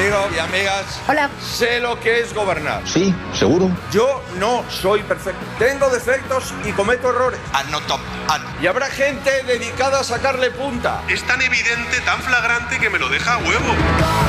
Amigos y amigas, hola. Sé lo que es gobernar. Sí, seguro. Yo no soy perfecto. Tengo defectos y cometo errores. Y habrá gente dedicada a sacarle punta. Es tan evidente, tan flagrante que me lo deja a huevo.